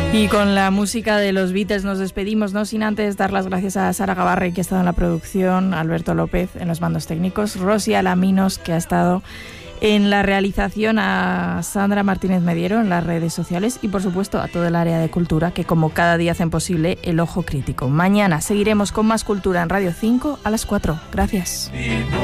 Y con la música de los Beatles nos despedimos, no sin antes dar las gracias a Sara Gabarre, que ha estado en la producción, Alberto López en los mandos técnicos, Rosy Alaminos, que ha estado en la realización, a Sandra Martínez Mediero en las redes sociales y por supuesto a todo el área de cultura que como cada día hacen posible el ojo crítico. Mañana seguiremos con más cultura en Radio 5 a las 4. Gracias.